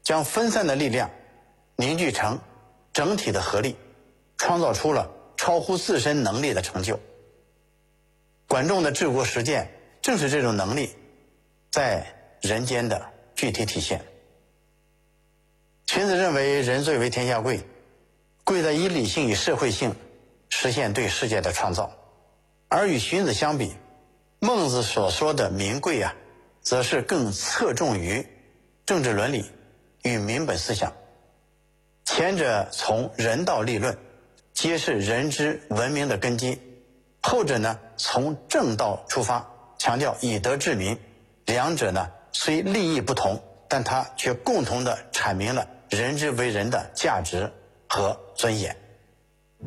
将分散的力量凝聚成整体的合力，创造出了超乎自身能力的成就。管仲的治国实践正是这种能力在人间的具体体现。荀子认为人最为天下贵，贵在以理性与社会性实现对世界的创造。而与荀子相比，孟子所说的民贵则是更侧重于政治伦理与民本思想。前者从人道立论，揭示人之文明的根基；后者呢，从正道出发，强调以德治民。两者呢，虽立意不同，但它却共同地阐明了人之为人的价值和尊严。